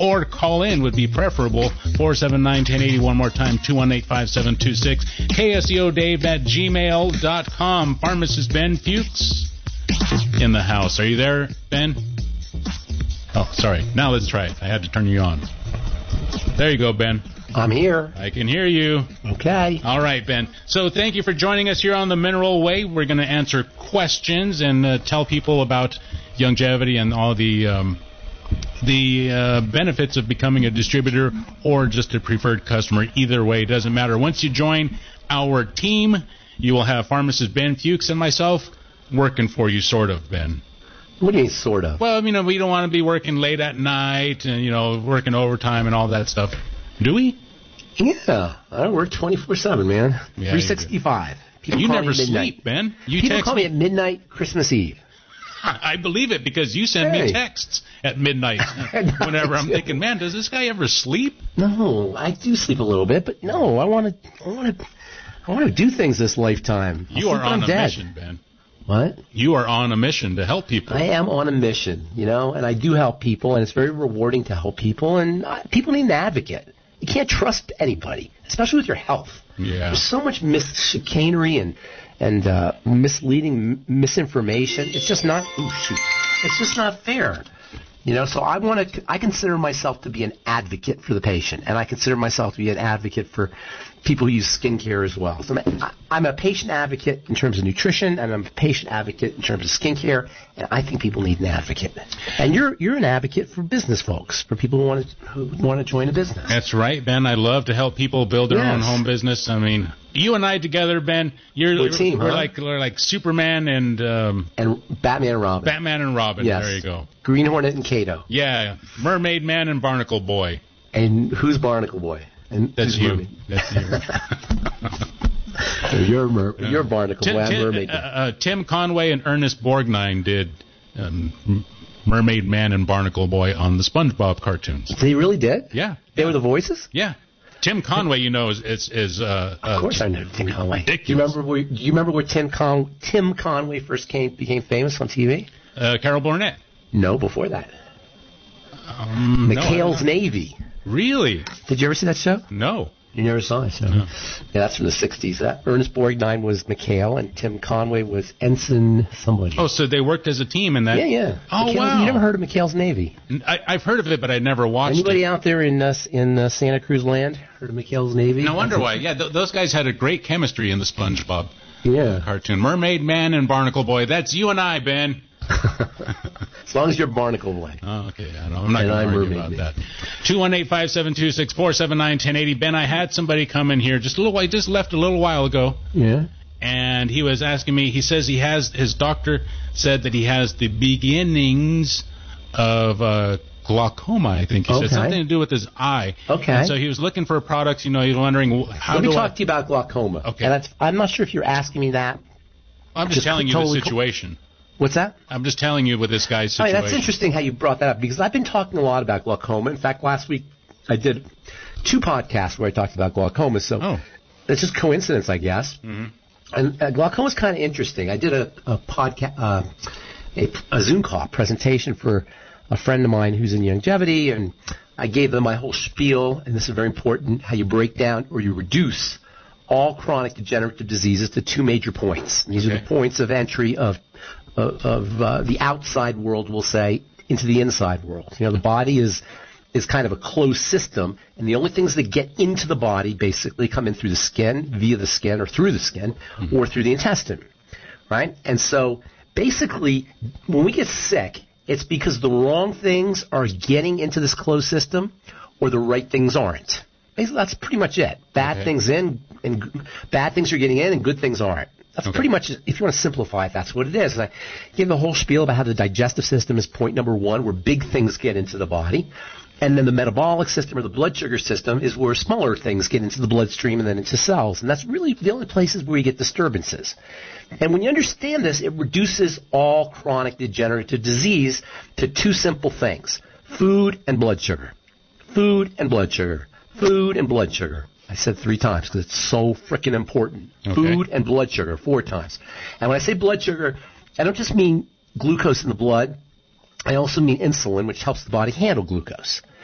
or call in would be preferable. 479-1080. One more time, 218-5726. KSEODave@gmail.com. Pharmacist Ben Fuchs in the house. Are you there, Ben? Oh, sorry. Now let's try it. I had to turn you on. There you go, Ben. I'm here. I can hear you. Okay. All right, Ben. So thank you for joining us here on the Mineral Way. We're going to answer questions and tell people about longevity and all the benefits of becoming a distributor or just a preferred customer. Either way, it doesn't matter. Once you join our team, you will have pharmacist Ben Fuchs and myself working for you, sort of, Ben. What do you mean, sort of? Well, we don't want to be working late at night and, working overtime and all that stuff. Do we? Yeah. I work 24/7, man. Yeah, 365. You never sleep, Ben. People call me at midnight Christmas Eve. I believe it because you send me texts at midnight whenever I'm thinking, man, does this guy ever sleep? No, I do sleep a little bit, but no, I want to do things this lifetime. You are on a mission, Ben. What? You are on a mission to help people. I am on a mission, and I do help people, and it's very rewarding to help people, and people need an advocate. You can't trust anybody, especially with your health. Yeah. There's so much chicanery and misleading misinformation. It's just not. It's just not fair. So I consider myself to be an advocate for the patient, and I consider myself to be an advocate for people who use skincare as well. So I'm a patient advocate in terms of nutrition, and I'm a patient advocate in terms of skincare, and I think people need an advocate. And you're an advocate for business folks, for people who want to join a business. That's right, Ben. I love to help people build their own home business. I mean, you and I together, Ben, we're a team. We're like Superman and Batman and Robin. Batman and Robin. Yes. There you go. Green Hornet and Kato. Yeah, Mermaid Man and Barnacle Boy. And who's Barnacle Boy? And that's you. Mermaid? That's you. You're Barnacle Boy. I'm Mermaid Man. Tim Conway and Ernest Borgnine did Mermaid Man and Barnacle Boy on the SpongeBob cartoons. They really did? Yeah. They were the voices? Yeah. Tim Conway, is of course I know Tim Conway. Ridiculous. Do you remember where Tim Conway first became famous on TV? Carol Burnett. No, before that. McHale's Navy. Really? Did you ever see that show? No. You never saw it? So. No. Yeah, that's from the 60s. Ernest Borgnine was McHale, and Tim Conway was Ensign somebody. Oh, so they worked as a team in that? Yeah. Oh, McHale, wow. You never heard of McHale's Navy? I've heard of it, but I never watched Anybody it. out there in Santa Cruz land heard of McHale's Navy? No wonder why. Yeah, those guys had a great chemistry in the SpongeBob cartoon. Mermaid Man and Barnacle Boy. That's you and I, Ben. As long as you're Barnacle Boy. Oh, okay. I'm not going to argue about that. 218-572-6479-1080. Ben, I had somebody come in here just left a little while ago. Yeah. And he was asking me, he says his doctor said that he has the beginnings of glaucoma, I think he said. Something to do with his eye. Okay. And so he was looking for products, he's wondering how Let me talk to you about glaucoma. Okay. And I'm not sure if you're asking me that. I'm just telling you the situation. What's that? I'm just telling you with this guy's situation. That's interesting how you brought that up, because I've been talking a lot about glaucoma. In fact, last week I did 2 podcasts where I talked about glaucoma, so it's just coincidence, I guess. Mm-hmm. And glaucoma is kind of interesting. I did a podcast, a Zoom call presentation for a friend of mine who's in longevity, and I gave them my whole spiel, and this is very important, how you break down or you reduce all chronic degenerative diseases to 2 major points. And these are the points of entry of the outside world, we'll say, into the inside world. The body is kind of a closed system, and the only things that get into the body basically come in through the skin, via the skin, or through the skin, or through the intestine, right? And so basically, when we get sick, it's because the wrong things are getting into this closed system, or the right things aren't. Basically, that's pretty much it. Bad things in, and bad things are getting in, and good things aren't. That's pretty much, if you want to simplify it, that's what it is. And I give the whole spiel about how the digestive system is point number 1, where big things get into the body. And then the metabolic system, or the blood sugar system, is where smaller things get into the bloodstream and then into cells. And that's really the only places where you get disturbances. And when you understand this, it reduces all chronic degenerative disease to 2 simple things: food and blood sugar. Food and blood sugar. Food and blood sugar. I said 3 times because it's so freaking important. Food and blood sugar 4 times. And when I say blood sugar, I don't just mean glucose in the blood. I also mean insulin, which helps the body handle glucose.